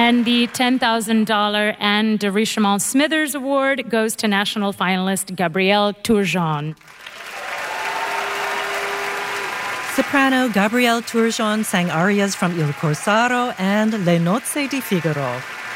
And the $10,000 Anne de Richemont Smithers Award goes to national finalist Gabrielle Turgeon. Soprano Gabrielle Turgeon sang arias from Il Corsaro and Le Nozze di Figaro.